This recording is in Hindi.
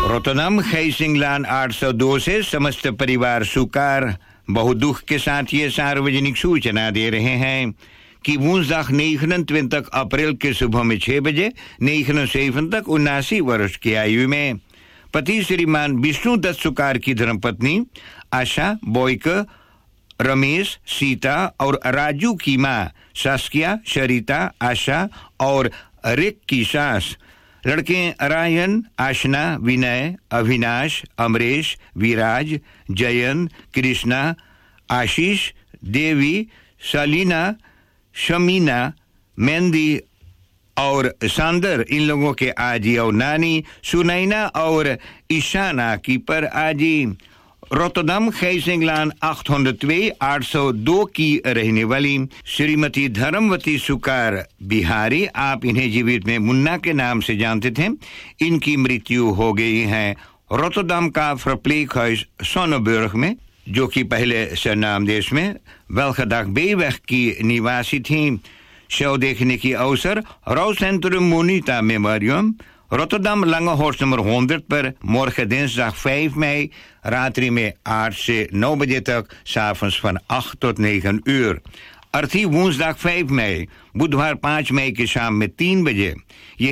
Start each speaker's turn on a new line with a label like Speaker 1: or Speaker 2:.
Speaker 1: रोटरडम गीसिंगlaan 802 से समस्त परिवार सुकार बहुत दुख के साथ ये सार्वजनिक सूचना दे रहे हैं कि woensdag 29 अप्रैल के सुबह में 6 बजे 79 वर्ष की आयु में पति श्रीमान विष्णु दत्त सुकार की धर्मपत्नी आशा बॉयक रमेश सीता और राजू की मां सास्किया शरीता आशा और रिक की सास लड़के रायन आशना विनय अविनाश अमरेश विराज जयन कृष्णा आशीष देवी सलीना शमीना मेहंदी और सांदर इन लोगों के आजी और नानी सुनैना और ईशाना की पर आजी रोटरडम गीसिंगlaan 802 की रहने वाली श्रीमती धर्मवती सुकार बिहारी आप इन्हें जीवित में मुन्ना के नाम से जानते थे इनकी मृत्यु हो गई है रोटरडम का verpleeghuis Sonnenburg में जो कि पहले सरनाम देश में वेल्गेdag बेवeg की निवासी थी शव देखने की अवसर rouwcentrum Monita Memorium Rotterdam Langehorst nummer 100 पर morgen dinsdag 5 mei रात्रि में 8 से 9 बजे तक s'avonds van 8 tot 9 uur अर्थी woensdag 5 mei बुधवार 5 मई की शाम में 3 बजे